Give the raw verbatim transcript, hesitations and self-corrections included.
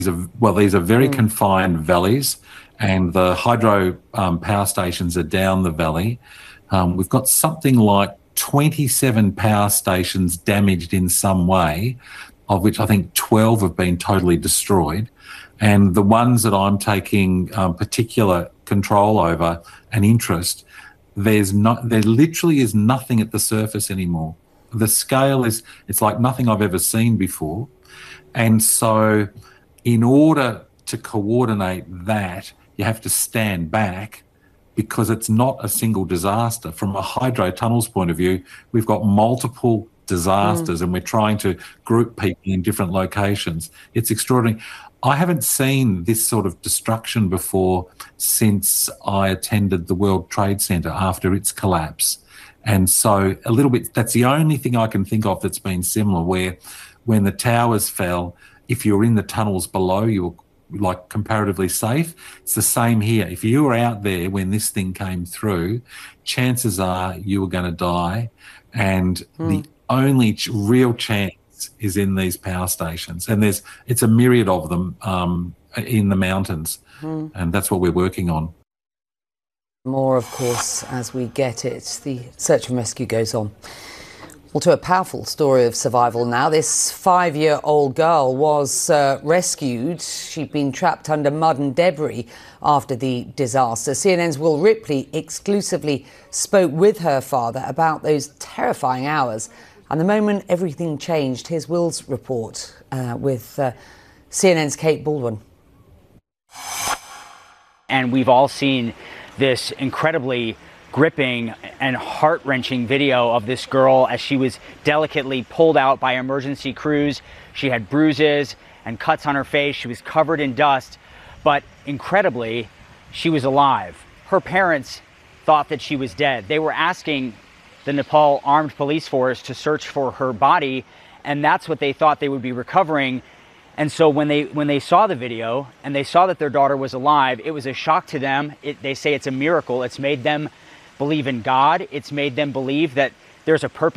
are, well, these are very Mm. confined valleys, and the hydro um, power stations are down the valley. Um, we've got something like twenty-seven power stations damaged in some way, of which I think twelve have been totally destroyed. And the ones that I'm taking um, particular control over and interest, there's not, there literally is nothing at the surface anymore. The scale is, it's like nothing I've ever seen before. And so in order to coordinate that, you have to stand back, because it's not a single disaster. From a hydro tunnels point of view, we've got multiple disasters Mm. and we're trying to group people in different locations. It's extraordinary. I haven't seen this sort of destruction before since I attended the World Trade Center after its collapse. And so a little bit, that's the only thing I can think of that's been similar, where when the towers fell, if you were in the tunnels below, you were like comparatively safe. It's the same here. If you were out there when this thing came through, chances are you were going to die. And Mm. the only ch- real chance is in these power stations. And there's, it's a myriad of them um, in the mountains. Mm. And that's what we're working on. More, of course, as we get it. The search and rescue goes on. Well, to a powerful story of survival now. This five-year-old girl was uh, rescued. She'd been trapped under mud and debris after the disaster. C N N's Will Ripley exclusively spoke with her father about those terrifying hours and the moment everything changed. Here's Will's report uh, with uh, C N N's Kate Baldwin. And we've all seen this incredibly gripping and heart-wrenching video of this girl as she was delicately pulled out by emergency crews. She had bruises and cuts on her face. She was covered in dust, but incredibly, she was alive. Her parents thought that she was dead. They were asking the Nepal Armed Police Force to search for her body, and that's what they thought they would be recovering. And so when they when they saw the video and they saw that their daughter was alive, it was a shock to them. It, they say it's a miracle. It's made them believe in God. It's made them believe that there's a purpose